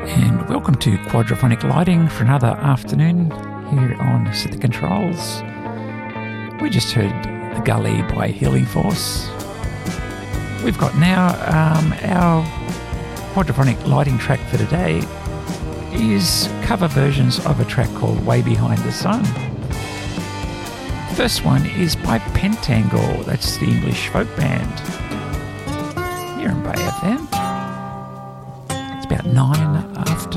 And welcome to Quadraphonic Lighting for another afternoon here on Set the Controls. We just heard The Gully by Healing Force. We've got now our Quadraphonic Lighting track for today is cover versions of a track called Way Behind the Sun. The first one is by Pentangle, that's the English folk band. Here in Bay FM. It's about 9